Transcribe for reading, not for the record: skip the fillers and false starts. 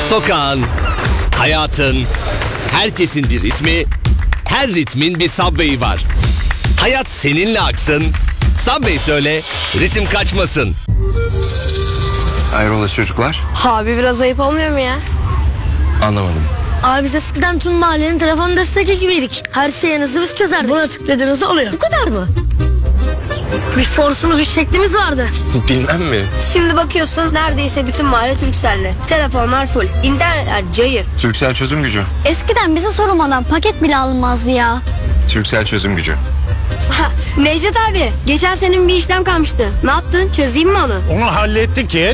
Sokağın, hayatın, herkesin bir ritmi, her ritmin bir Subway'i var. Hayat seninle aksın, Subway söyle, ritim kaçmasın. Hayrola çocuklar? Abi biraz ayıp olmuyor mu ya? Anlamadım. Abi biz eskiden tüm mahallenin telefon destek ekibiydik. Her şeyinizi biz çözerdik. Buna tıkladığınızda oluyor. Bu kadar mı? Bir forsumuz, bir şeklimiz vardı. Bilmem mi? Şimdi bakıyorsun neredeyse bütün mahalle Turkcell'le. Telefonlar full, internetler cayır. Turkcell çözüm gücü. Eskiden bize sorulmadan paket bile alınmazdı ya. Turkcell çözüm gücü. Ha, Necdet abi, geçen senin bir işlem kalmıştı. Ne yaptın? Çözeyim mi onu? Onu hallettik ki